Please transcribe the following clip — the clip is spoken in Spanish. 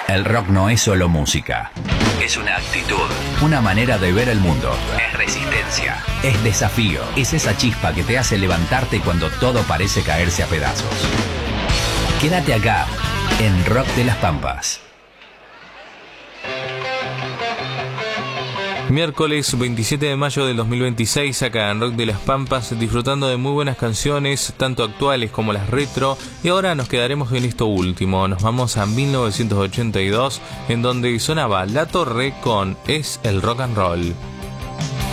El rock no es solo música. Es una actitud, una manera de ver el mundo. Es resistencia, es desafío, es esa chispa que te hace levantarte cuando todo parece caerse a pedazos. Quédate acá, en Rock de las Pampas. Miércoles 27 de mayo del 2026, acá en Rock de las Pampas, disfrutando de muy buenas canciones, tanto actuales como las retro. Y ahora nos quedaremos en esto último. Nos vamos a 1982, en donde sonaba La Torre con Es el Rock and Roll.